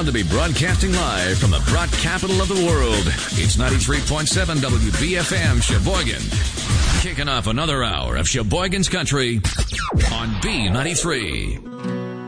proud to be broadcasting live from the brat capital of the world. It's 93.7 WBFM Sheboygan. Kicking off another hour of Sheboygan's Country on B93.